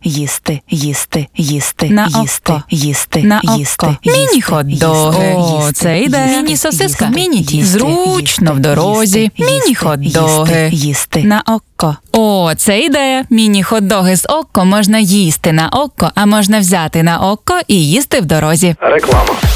їсти, їсти, їсти, На їсти, око. їсти, На їсти, око. їсти, Міні-хот-доги. їсти, О, їсти, це ідея. їсти, Міні-сосиска. їсти, Міні-ті. їсти, Зручно в їсти, дорозі. їсти, Міні-хот-доги. їсти. На око. О, це ідея. Міні-хот-доги з око можна їсти на око, а можна взяти на око і їсти в дорозі. Реклама.